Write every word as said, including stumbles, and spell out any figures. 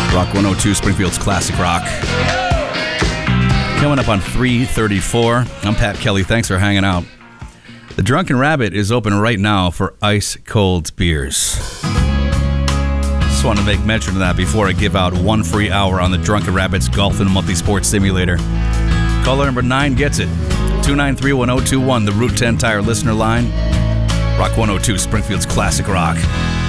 Rock one oh two, Springfield's Classic Rock. Coming up on three thirty-four, I'm Pat Kelly. Thanks for hanging out. The Drunken Rabbit is open right now for ice-cold beers. Just want to make mention of that before I give out one free hour on the Drunken Rabbit's Golf and Multi-Sport Simulator. Caller number nine gets it. two nine three, one oh two one, the Route ten Tire listener line. Rock one oh two, Springfield's Classic Rock.